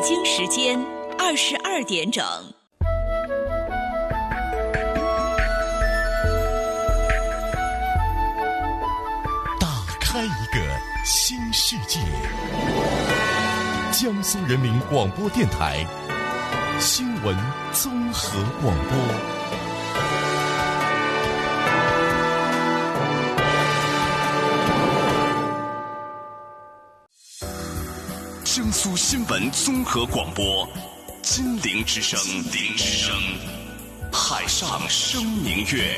京时间22点整。 打开一个新世界，江苏人民广播电台新闻综合广播。江苏新闻综合广播，金陵之声，海上生明月。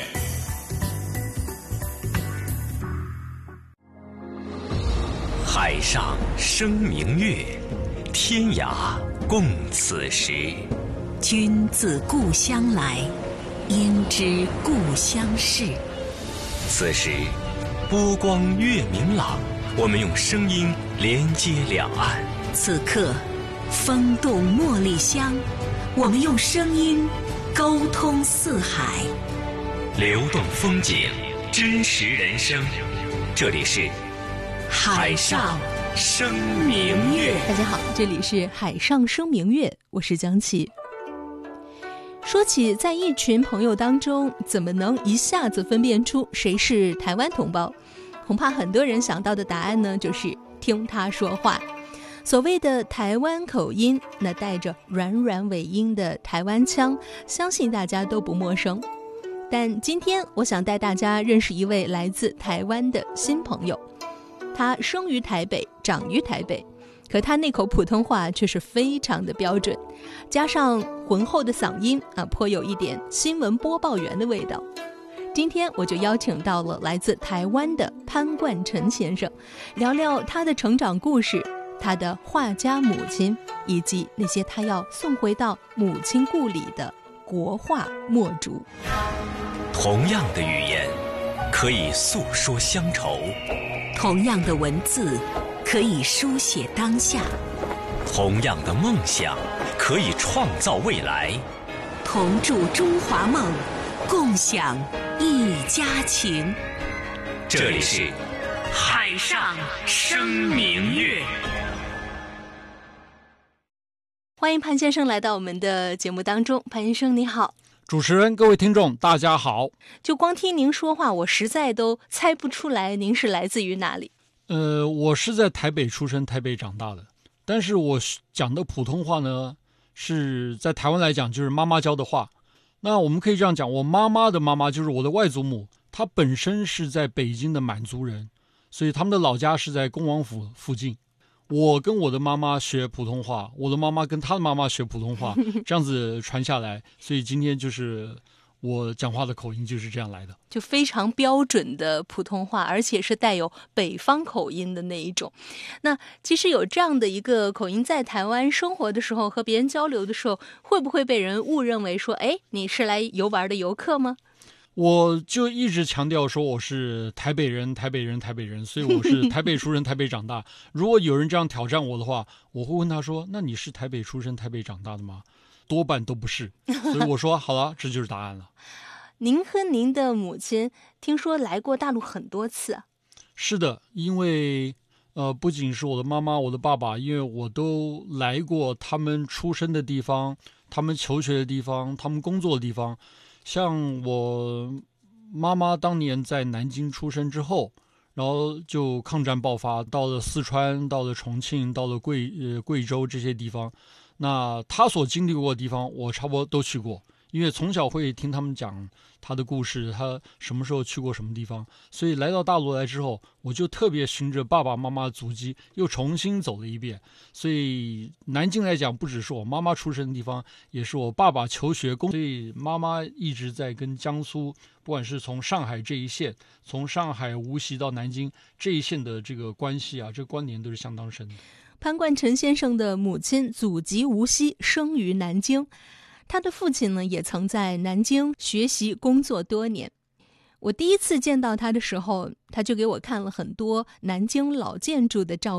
海上生明月，天涯共此时。 君自故乡来，应知故乡事。 此时波光月明朗，我们用声音连接两岸。 此刻风动茉莉香，我们用声音沟通四海。 流动风景，真实人生，这里是海上生明月。 大家好，这里是海上生明月，我是江琪。说起在一群朋友当中怎么能一下子分辨出谁是台湾同胞，恐怕很多人想到的答案呢，就是听他说话。所谓的台湾口音，那带着软软尾音的台湾腔，相信大家都不陌生。但今天我想带大家认识一位来自台湾的新朋友。他生于台北，长于台北，可他那口普通话却是非常的标准，加上浑厚的嗓音颇有一点新闻播报员的味道。今天我就邀请到了来自台湾的潘冠辰先生，聊聊他的成长故事，他的画家母亲，以及那些他要送回到母亲故里的国画墨竹。 同样的语言可以诉说乡愁， 同样的文字可以书写当下， 同样的梦想可以创造未来。 同筑中华梦，共享一家情。 这里是海上生明月。 欢迎潘先生来到我们的节目当中。潘先生你好。 主持人，各位听众大家好。 就光听您说话，我实在都猜不出来您是来自于哪里。 我是在台北出生，台北长大的，但是我讲的普通话呢，是在台湾来讲就是妈妈教的话。那我们可以这样讲，我妈妈的妈妈就是我的外祖母，她本身是在北京的满族人，所以他们的老家是在恭王府附近。我跟我的妈妈学普通话，我的妈妈跟她的妈妈学普通话，这样子传下来，所以今天就是我讲话的口音就是这样来的， 就非常标准的普通话，而且是带有北方口音的那一种。那其实有这样的一个口音，在台湾生活的时候，和别人交流的时候，会不会被人误认为说，哎，你是来游玩的游客吗？ 我就一直强调说我是台北人，所以我是台北出生，台北长大。如果有人这样挑战我的话，我会问他说，那你是台北出生，台北长大的吗？多半都不是，所以我说好了，这就是答案了。 您和您的母亲听说来过大陆很多次啊？ 是的，因为不仅是我的妈妈，我的爸爸，因为我都来过他们出生的地方，他们求学的地方，他们工作的地方。像我妈妈当年在南京出生之后，然后就抗战爆发，到了四川，到了重庆，到了贵州这些地方。那他所经历过的地方，我差不多都去过，因为从小会听他们讲他的故事，他什么时候去过什么地方，所以来到大陆来之后，我就特别循着爸爸妈妈的足迹又重新走了一遍。所以南京来讲，不只是我妈妈出生的地方，也是我爸爸求学所以妈妈一直在跟江苏，不管是从上海这一线，从上海无锡到南京这一线的这个关系啊，这个关联都是相当深的。 潘冠辰先生的母亲祖籍无锡，生于南京。他的父亲呢，也曾在南京学习工作多年。我第一次见到他的时候，他就给我看了很多南京老建筑的照